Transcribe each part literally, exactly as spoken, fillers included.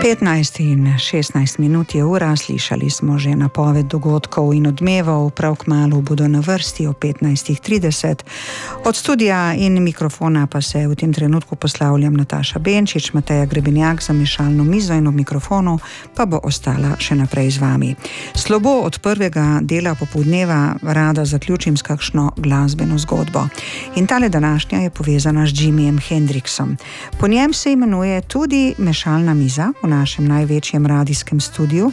petnajst in šestnajst minut je ura, slišali smo že napoved dogodkov in odmevov, prav kmalu bodo na vrsti o petnajst trideset. Od studija in mikrofona pa se v tem trenutku poslavljam Nataša Benčič, Mateja Grebenjak za mešalno mizo in ob mikrofonu pa bo ostala še naprej z vami. Slobo od prvega dela popoldneva rada zaključim s kakšno glasbeno zgodbo. In tale današnja je povezana z Jimijem Hendrixom. Po njem se imenuje tudi mešalna miza v našem največjem radijskem studiu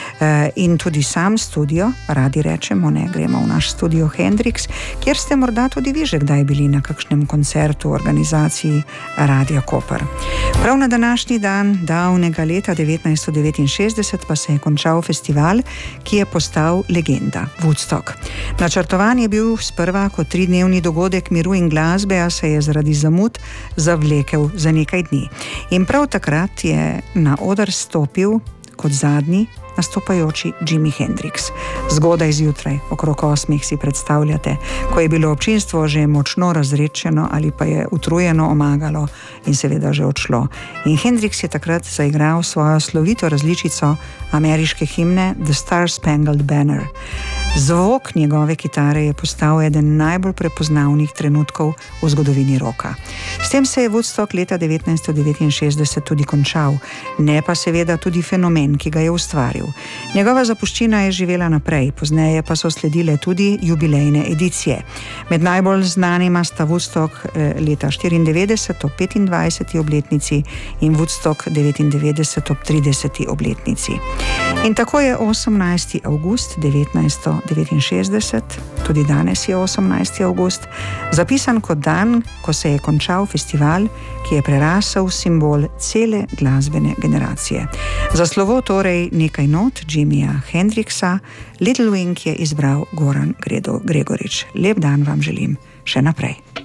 in tudi sam studio, radi rečemo, ne, gremo v naš studio Hendrix, kjer ste morda tudi vi že kdaj bili na kakšnem koncertu v organizaciji Radia Koper. Prav na današnji dan davnega leta devetnajststo devetinšestdeset pa se je končal festival, ki je postal legenda, Woodstock. Načrtovan je bil sprva kot tridnevni dogodek miru in glasbe, a se je zaradi zamud zavlekel za nekaj dni. In prav takrat je na oder stopil kot zadnji nastopajoči Jimi Hendrix. Zgodaj zjutraj, okrog osmih si predstavljate, ko je bilo občinstvo že močno razredčeno ali pa je utrujeno omagalo in seveda že odšlo. In Hendrix je takrat zaigral svojo slovito različico ameriške himne The Star Spangled Banner. Zvok njegove kitare je postal eden najbolj prepoznavnih trenutkov v zgodovini roka. S tem se je Woodstock leta devetnajststo devetinšestdeset tudi končal, ne pa seveda tudi fenomen, ki ga je ustvaril. Njegova zapuščina je živela naprej, pozneje pa so sledile tudi jubilejne edicije. Med najbolj znanima sta Woodstock leta štiriindevetdeset ob petindvajseti obletnici in Woodstock devetindevetdeset ob trideseti obletnici. In tako je osemnajsti avgust devetnajststo devetinšestdeset, tudi danes je osemnajsti avgust, zapisan kot dan, ko se je končal festival, ki je prerasel simbol cele glasbene generacije. Za slovo torej nekaj not Jimija Hendrixa, Little Wing je izbral Goran Gregorič. Lep dan vam želim še naprej.